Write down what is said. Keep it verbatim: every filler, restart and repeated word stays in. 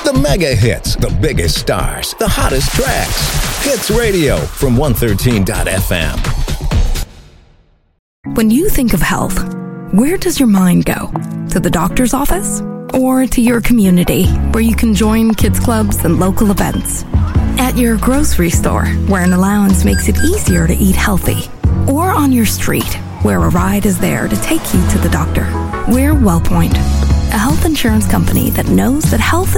The mega hits, the biggest stars, the hottest tracks. Hits Radio from one thirteen dot f m. When you think of health, where does your mind go? To the doctor's office? Or to your community, where you can join kids clubs and local events? At your grocery store, where an allowance makes it easier to eat healthy? Or on your street, where a ride is there to take you to the doctor? We're WellPoint, a health insurance company that knows that health